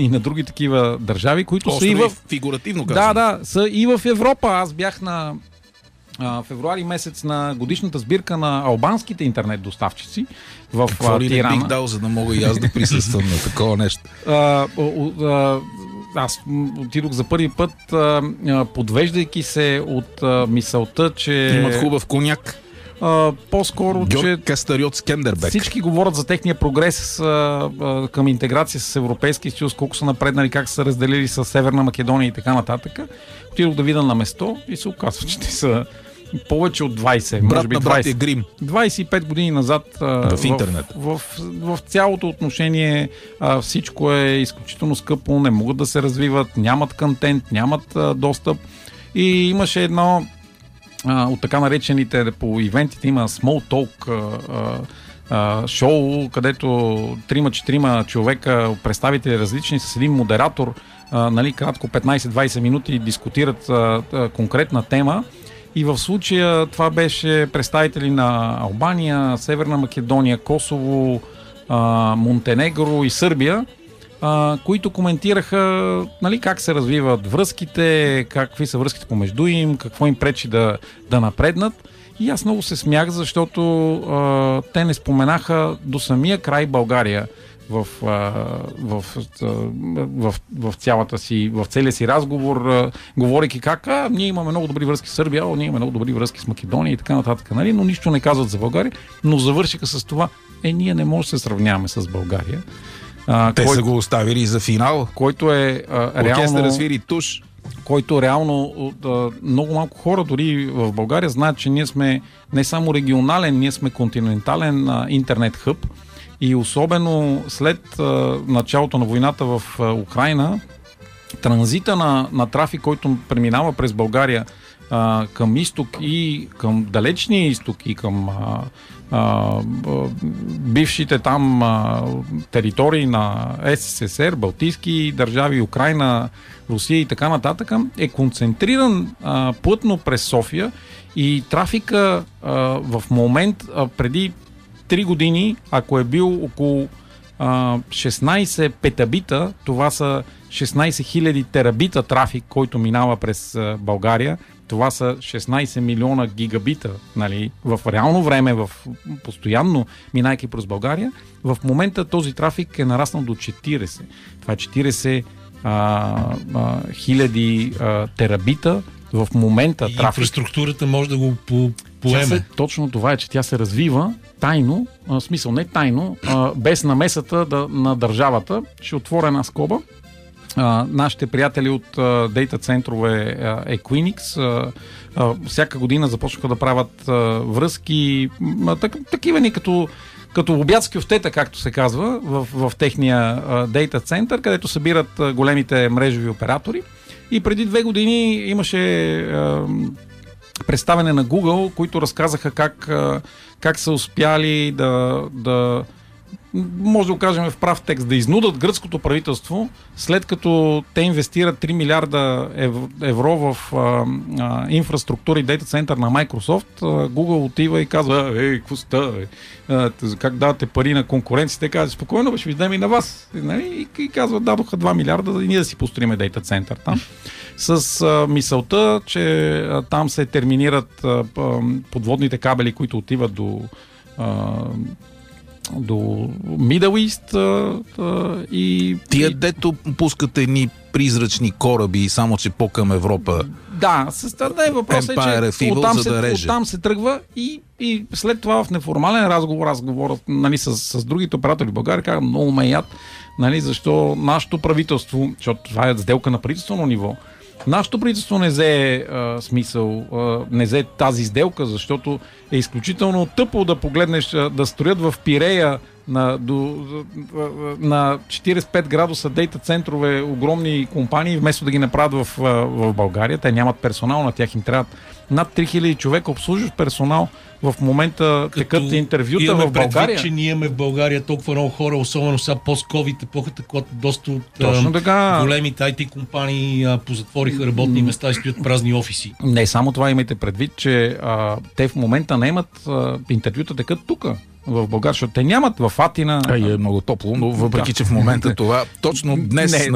и на други такива държави, които са и в... фигуративно казвам. Да, са и в Европа. Аз бях на февруари месец на годишната сбирка на албанските интернет доставчици в Какво ли Тирана. не бих дал, за да мога и аз да присъствам на такова нещо? Аз отидох за първи път, подвеждайки се от мисълта, че... Имат хубав коняк. По-скоро, Георг че Кастариот Скендербек. всички говорят за техния прогрес към интеграция с Европейския съюз, колко са напреднали, как са разделили с Северна Македония и така нататък. Отидох да видя на место и се оказва, че те са повече от 20, Брат може би на братия Грим. 25 години назад в интернет. В цялото отношение всичко е изключително скъпо, не могат да се развиват, нямат контент, нямат достъп и имаше едно от така наречените по ивентите има small talk шоу, където 3-4 човека, представители различни, с един модератор, кратко 15-20 минути дискутират конкретна тема. И в случая това беше представители на Албания, Северна Македония, Косово, Монтенегро и Сърбия, които коментираха как се развиват връзките, какви са връзките помежду им, какво им пречи да напреднат. И аз много се смях, защото те не споменаха до самия край България в целия си разговор, говорейки как ние имаме много добри връзки с Сърбия, ние имаме много добри връзки с Македония и така нататък, но нищо не казват за България, но завършиха с това, ние не можем да се сравняваме с България. Те са го оставили за финал, който е оркестъра свири туш. Който реално много малко хора дори в България знаят, че ние сме не само регионален, ние сме континентален интернет хъб. И особено след началото на войната в Украйна, транзита на трафик, който преминава през България към изток и към далечния изток и към бившите там територии на СССР, Балтийски държави, Украйна, Русия и така нататък, е концентриран плътно през София и трафика в момент преди 3 години, ако е бил около 16 петабита, това са 16 000 терабита трафик, който минава през България. Това са 16 милиона гигабита, в реално време, постоянно минайки през България. В момента този трафик е нараснал до 40. Това е 40 хиляди терабита в момента и трафик. Инфраструктурата може да го поеме. Точно това е, че тя се развива тайно, смисъл не тайно, без намесата на държавата. Ще отворя една скоба. Нашите приятели от дейта центрове Equinix всяка година започнаха да правят връзки, такива ни като обяд с кюфтета, както се казва, в техния дейта център, където събират големите мрежови оператори. И преди 2 години имаше представяне на Google, които разказаха как са успяли да може да го кажем в прав текст, да изнудат гръцкото правителство, след като те инвестират 3 милиарда евро в инфраструктура и дейта център на Microsoft. Google отива и казва, какво ста, как давате пари на конкуренцията? Те казват, спокойно, ще ви дадем и на вас. И казват, дадоха 2 милиарда и ние да си построиме дейта център там. С мисълта, че там се терминират подводните кабели, които отиват до Middle East и... Тия дето пускат едни призрачни кораби, само че по-към Европа. Да, въпросът е, че оттам се тръгва и след това в неформален разговор с другите оператори в България, казвам, много ме яд, защо нашето правителство, защото това е сделка на правителствено ниво, нашето правителство не взе не взе тази сделка, защото е изключително тъпо да погледнеш да строят в Пирея на 45 градуса дейта центрове огромни компании, вместо да ги направят в България. Те нямат персонал, на тях им трябва над 3000 човека обслужващ персонал. В момента текат интервюта в България. Предвид, че ние имаме в България толкова много хора, особено сега пост-ковид епохата, когато доста от големите IT компании позатвориха работни места и стоят празни офиси. Не само това, имайте предвид, че те в момента не имат интервюта текат тук в България, защото те нямат в Атина. Е много топло, но въпреки, че в момента това точно днес на